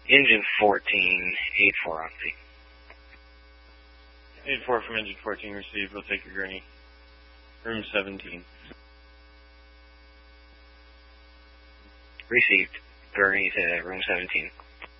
Engine 14, 8-4 on C. 8-4 from engine 14 received. We'll take your gurney. Room 17. Received. Gurney to room 17.